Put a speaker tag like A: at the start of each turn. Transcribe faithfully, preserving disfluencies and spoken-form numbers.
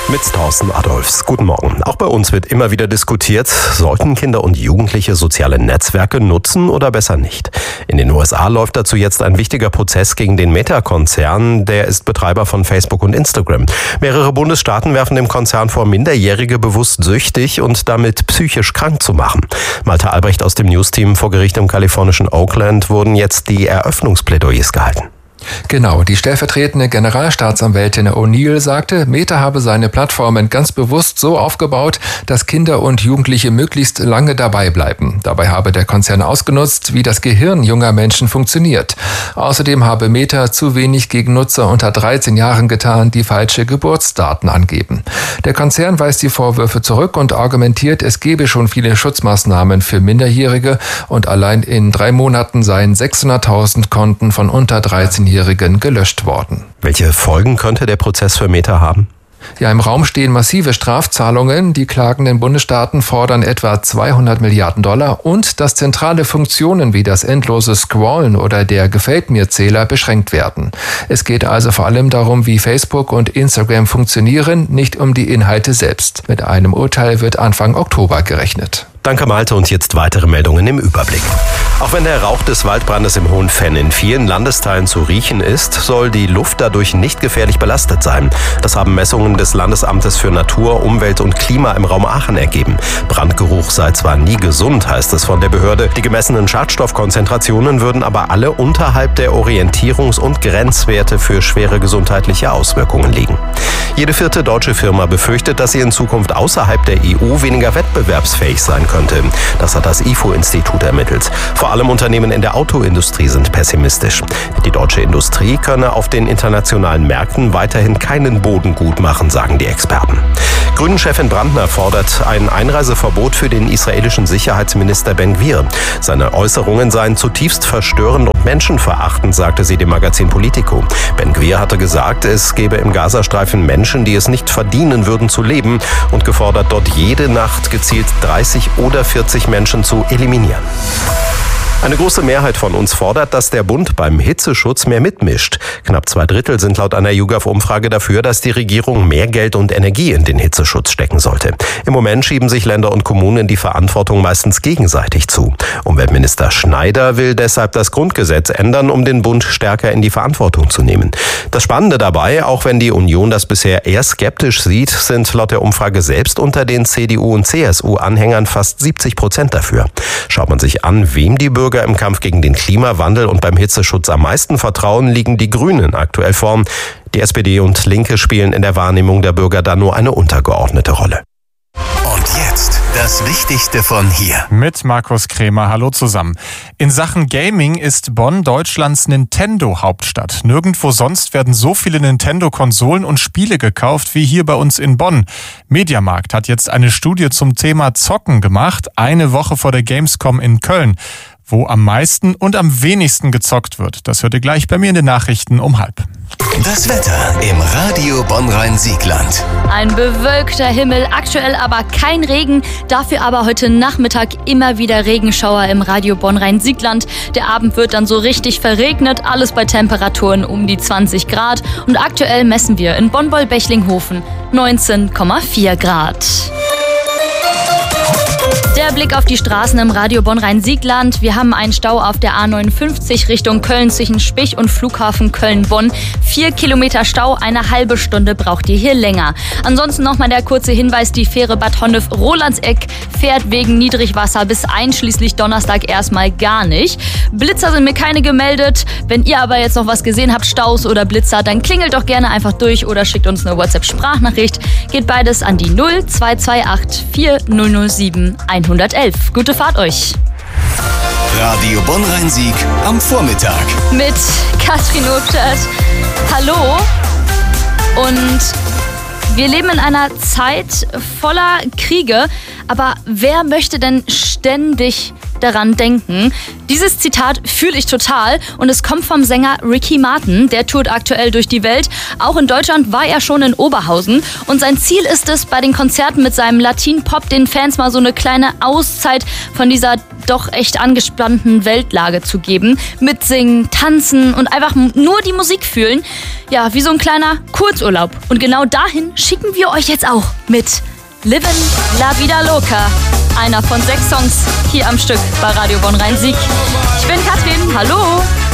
A: Mit Thorsten Adolfs. Guten Morgen. Auch bei uns wird immer wieder diskutiert, sollten Kinder und Jugendliche soziale Netzwerke nutzen oder besser nicht? In den U S A läuft dazu jetzt ein wichtiger Prozess gegen den Meta-Konzern. Der ist Betreiber von Facebook und Instagram. Mehrere Bundesstaaten werfen dem Konzern vor, Minderjährige bewusst süchtig und damit psychisch krank zu machen. Malte Albrecht aus dem News-Team vor Gericht im kalifornischen Oakland wurden jetzt die Eröffnungsplädoyers gehalten.
B: Genau, die stellvertretende Generalstaatsanwältin O'Neill sagte, Meta habe seine Plattformen ganz bewusst so aufgebaut, dass Kinder und Jugendliche möglichst lange dabei bleiben. Dabei habe der Konzern ausgenutzt, wie das Gehirn junger Menschen funktioniert. Außerdem habe Meta zu wenig gegen Nutzer unter dreizehn Jahren getan, die falsche Geburtsdaten angeben. Der Konzern weist die Vorwürfe zurück und argumentiert, es gebe schon viele Schutzmaßnahmen für Minderjährige und allein in drei Monaten seien sechshunderttausend Konten von unter dreizehnjährigen gelöscht worden.
A: Welche Folgen könnte der Prozess für Meta haben?
B: Ja, im Raum stehen massive Strafzahlungen. Die klagenden Bundesstaaten fordern etwa zweihundert Milliarden Dollar und dass zentrale Funktionen wie das endlose Scrollen oder der Gefällt-mir-Zähler beschränkt werden. Es geht also vor allem darum, wie Facebook und Instagram funktionieren, nicht um die Inhalte selbst. Mit einem Urteil wird Anfang Oktober gerechnet.
A: Danke Malte und jetzt weitere Meldungen im Überblick. Auch wenn der Rauch des Waldbrandes im Hohen Venn in vielen Landesteilen zu riechen ist, soll die Luft dadurch nicht gefährlich belastet sein. Das haben Messungen des Landesamtes für Natur, Umwelt und Klima im Raum Aachen ergeben. Brandgeruch sei zwar nie gesund, heißt es von der Behörde. Die gemessenen Schadstoffkonzentrationen würden aber alle unterhalb der Orientierungs- und Grenzwerte für schwere gesundheitliche Auswirkungen liegen. Jede vierte deutsche Firma befürchtet, dass sie in Zukunft außerhalb der E U weniger wettbewerbsfähig sein könnte. Das hat das I F O-Institut ermittelt. Vor allem Unternehmen in der Autoindustrie sind pessimistisch. Die deutsche Industrie könne auf den internationalen Märkten weiterhin keinen Boden gut machen, sagen die Experten. Grünen-Chefin Brandner fordert ein Einreiseverbot für den israelischen Sicherheitsminister Ben-Gvir. Seine Äußerungen seien zutiefst verstörend und menschenverachtend, sagte sie dem Magazin Politico. Ben-Gvir hatte gesagt, es gebe im Gazastreifen Menschen, die es nicht verdienen würden zu leben, und gefordert, dort jede Nacht gezielt dreißig oder vierzig Menschen zu eliminieren. Eine große Mehrheit von uns fordert, dass der Bund beim Hitzeschutz mehr mitmischt. Knapp zwei Drittel sind laut einer YouGov-Umfrage dafür, dass die Regierung mehr Geld und Energie in den Hitzeschutz stecken sollte. Im Moment schieben sich Länder und Kommunen die Verantwortung meistens gegenseitig zu. Umweltminister Schneider will deshalb das Grundgesetz ändern, um den Bund stärker in die Verantwortung zu nehmen. Das Spannende dabei, auch wenn die Union das bisher eher skeptisch sieht, sind laut der Umfrage selbst unter den C D U- und C S U-Anhängern fast siebzig Prozent dafür. Schaut man sich an, wem die Bürger im Kampf gegen den Klimawandel und beim Hitzeschutz am meisten vertrauen, liegen die Grünen aktuell vorn. Die S P D und Linke spielen in der Wahrnehmung der Bürger da nur eine untergeordnete Rolle.
C: Und jetzt das Wichtigste von hier.
D: Mit Markus Krämer, hallo zusammen. In Sachen Gaming ist Bonn Deutschlands Nintendo-Hauptstadt. Nirgendwo sonst werden so viele Nintendo-Konsolen und Spiele gekauft wie hier bei uns in Bonn. Mediamarkt hat jetzt eine Studie zum Thema Zocken gemacht, eine Woche vor der Gamescom in Köln. Wo am meisten und am wenigsten gezockt wird. Das hört ihr gleich bei mir in den Nachrichten um halb.
C: Das Wetter im Radio Bonn-Rhein-Siegland.
E: Ein bewölkter Himmel, aktuell aber kein Regen, dafür aber heute Nachmittag immer wieder Regenschauer im Radio Bonn-Rhein-Siegland. Der Abend wird dann so richtig verregnet, alles bei Temperaturen um die zwanzig Grad. Und aktuell messen wir in Bonn-Boll-Bechlinghofen neunzehn Komma vier Grad. Der Blick auf die Straßen im Radio Bonn-Rhein-Siegland. Wir haben einen Stau auf der A neunundfünfzig Richtung Köln zwischen Spich und Flughafen Köln-Bonn. Vier Kilometer Stau, eine halbe Stunde braucht ihr hier länger. Ansonsten nochmal der kurze Hinweis, die Fähre Bad Honnef-Rolandseck fährt wegen Niedrigwasser bis einschließlich Donnerstag erstmal gar nicht. Blitzer sind mir keine gemeldet. Wenn ihr aber jetzt noch was gesehen habt, Staus oder Blitzer, dann klingelt doch gerne einfach durch oder schickt uns eine WhatsApp-Sprachnachricht. Geht beides an die null zwei zwei acht vier null null sieben eins eins eins. Gute Fahrt euch.
C: Radio Bonn-Rhein-Sieg am Vormittag.
E: Mit Katrin Obstadt. Hallo. Und wir leben in einer Zeit voller Kriege. Aber wer möchte denn ständig daran denken. Dieses Zitat fühle ich total und es kommt vom Sänger Ricky Martin. Der tourt aktuell durch die Welt. Auch in Deutschland war er schon in Oberhausen und sein Ziel ist es, bei den Konzerten mit seinem Latin-Pop den Fans mal so eine kleine Auszeit von dieser doch echt angespannten Weltlage zu geben. Mitsingen, tanzen und einfach nur die Musik fühlen. Ja, wie so ein kleiner Kurzurlaub. Und genau dahin schicken wir euch jetzt auch mit Livin' La Vida Loca. Einer von sechs Songs hier am Stück bei Radio Bonn Rhein-Sieg. Ich bin Katrin, hallo!